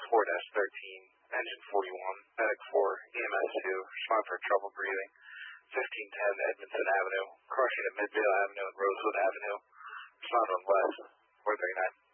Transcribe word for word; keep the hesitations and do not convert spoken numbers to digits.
Ford S thirteen, engine forty-one, medic four, E M S two, respond for trouble breathing. fifteen ten Edmondson Avenue, crossing at Midvale Avenue and Rosewood Avenue. Respond on west, four thirty-nine.